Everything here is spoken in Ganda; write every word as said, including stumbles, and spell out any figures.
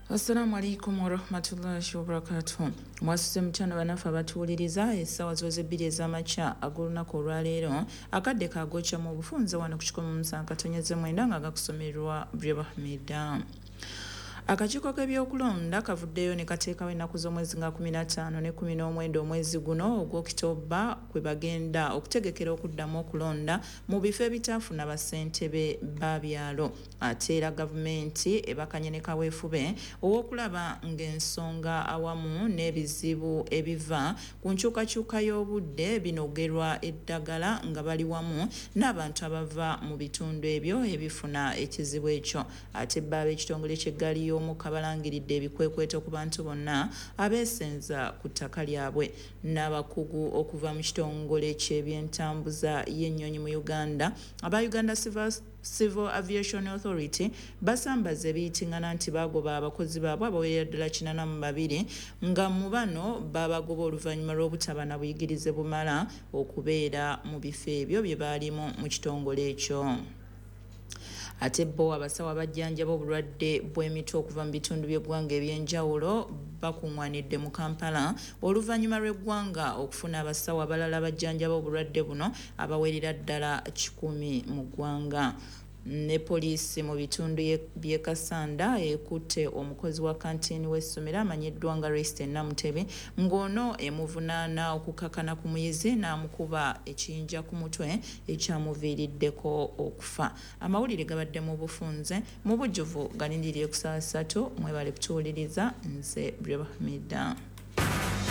Assalamu alaikum wa rahmatullahi wa barakatuh. Mwasuse mchana banafa batuwuliriza essaawa zoze bbiri ez'amakya ag'olunaku olwaleero akadde kagocha mu bufunze wano ku kikumi mu musanvu katonyeze mwenda nga gakusomerwa Brahmida. Akakiiko k'ebyokulonda kavuddeyo ne kateekawo ennaku z'omwezi nga kumi na ttaano ne kumi n'omwenda omwezi guno ogw'Okitoba kwe bagenda okutegekera okuddamu okulonda mu bifo ebitaafuna bassentebe ba byalo. Ate era gavumenti ebakanye ne kaweefube ow'okulaba ng'ensonga awamu n'ebizibu ebiva ku nkyukakyuka y'obudde binogerwa eddagala nga bali wamu n'abantu abava mu bitundu ebyo ebifuna ekizibu ekyo. Ate bba ab'ekitongole ky'eggaali y'omukka balangiridde ebikwekweto ku bantu bonna abeesenza ku ttaka lyabwe. N'abakugu okuva mu kitongole ky'ebyentambuza y'ennyonyi mu Uganda aba Uganda Civil Civil Aviation Authority basambaza ebiyitingana nti bagoba abakozi baabwe abawerera ddala kinana mu babiri nga mu bano babagoba oluvannyuma lw'obutaba na buyigirize bumala okubeera mu bifo ebyo bye baalimu mu kitongole ekyo. Ate bo abasawo abajjanjaba obulwadde bw'emitwe okuva mu bitundu by'eggwanga eby'enjawulo bakuŋŋwanidde mu Kampala oluvannyuma lw'eggwanga okufuna abasawo abalala abajjanjaba obulwadde buno abawerera ddala kikumi mu ggwanga. Ne poliisi mu bitundu by'e Kasanda ekutte omukozi wa kantini w'essomero amanyiddwa nga Reste Namutebi ng'ono emuvunaana okukakana ku muyizi n'amukuba ekiyinja ku mutwe ekyamuviiriddeko okufa. Amawulire gabadde mu bufunze mu bujjuvu galindirire ku ssaawa ssatu mwebale kutuwuliriza nze Brahmida.